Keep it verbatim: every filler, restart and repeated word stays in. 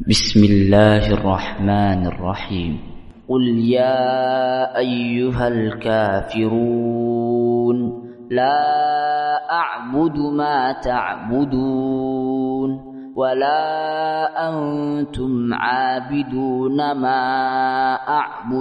بسم الله الرحمن الرحيم. قل يا أيها الكافرون لا أعبد ما تعبدون ولا أنتم عابدون ما أعبد